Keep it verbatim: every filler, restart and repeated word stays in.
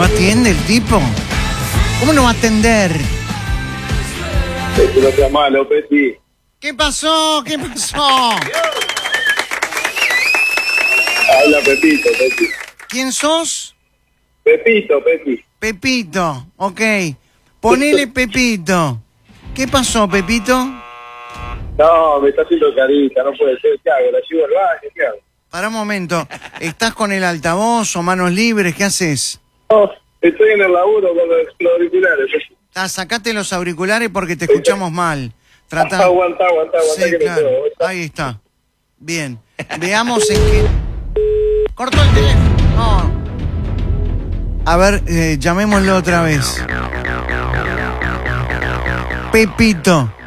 ¿No atiende el tipo? ¿Cómo no va a atender? Eso no sea malo, Peti. ¿Qué pasó? ¿Qué pasó? Habla Pepito, Peti. ¿Quién sos? Pepito, Peti. Pepito, ok. Ponele Pepito. ¿Qué pasó, Pepito? No, me está haciendo carita, no puede ser. ¿Qué hago? ¿La llevo al baño? ¿Qué hago? Para un momento. ¿Estás con el altavoz o manos libres? ¿Qué haces? No, estoy en el laburo con los, los auriculares. Peti. Ah, sacate los auriculares porque te escuchamos mal. Trata... Aguanta, aguanta, aguanta Sí, que claro. no puedo. Ahí está. Bien. Veamos en qué... Cortó el teléfono. No. A ver, eh, llamémoslo otra vez. Pepito.